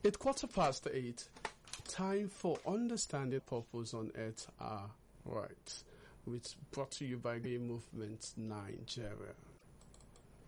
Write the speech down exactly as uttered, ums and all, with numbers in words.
It's quarter past eight. Time for Understanding Purpose on Earth are right. Which brought to you by Gay Movement Nigeria.